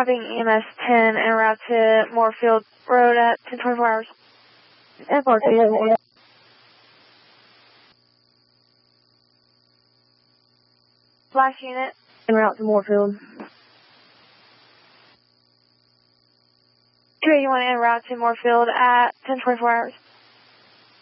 having EMS 10 en route to Moorfield Road at 1024 hours. FRT. Last unit. En route to Moorfield. 281 en route to Moorfield at 1024 hours.